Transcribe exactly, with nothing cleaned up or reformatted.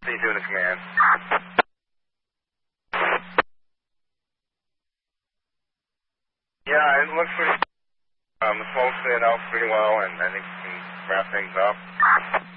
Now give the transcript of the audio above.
What are you doing, the command? Yeah, it looks pretty. Um, the smoke's in out pretty well, and I think we can wrap things up.